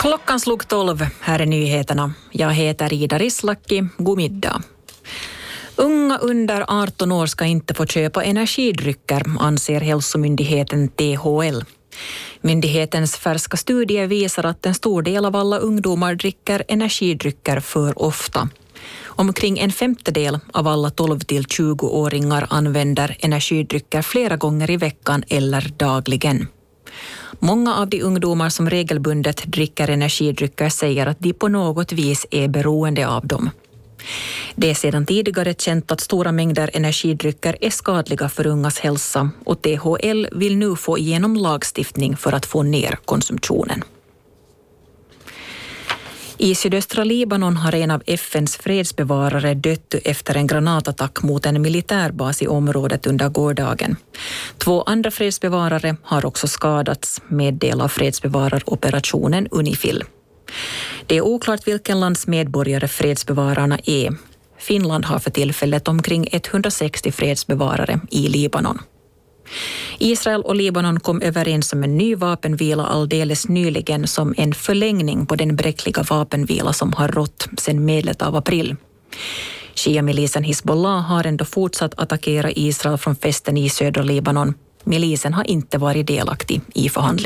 Klockan slog 12, här är nyheterna. Jag heter Ida Rislaki, god middag. Unga under 18 år ska inte få köpa energidrycker, anser hälsomyndigheten THL. Myndighetens färska studie visar att en stor del av alla ungdomar dricker energidrycker för ofta. Omkring en femtedel av alla 12-20-åringar använder energidrycker flera gånger i veckan eller dagligen. Många av de ungdomar som regelbundet dricker energidrycker säger att de på något vis är beroende av dem. Det är sedan tidigare känt att stora mängder energidrycker är skadliga för ungas hälsa och THL vill nu få igenom lagstiftning för att få ner konsumtionen. I sydöstra Libanon har en av FNs fredsbevarare dött efter en granatattack mot en militärbas i området under gårdagen. 2 andra fredsbevarare har också skadats, meddelar fredsbevaраroperationen UNIFIL. Det är oklart vilken lands medborgare fredsbevararna är. Finland har för tillfället omkring 160 fredsbevarare i Libanon. Israel och Libanon kom överens om en ny vapenvila alldeles nyligen som en förlängning på den bräckliga vapenvila som har rått sedan medlet av april. Shia-milisen Hizbollah har ändå fortsatt attackera Israel från fästen i södra Libanon. Milisen har inte varit delaktig i förhandlingarna.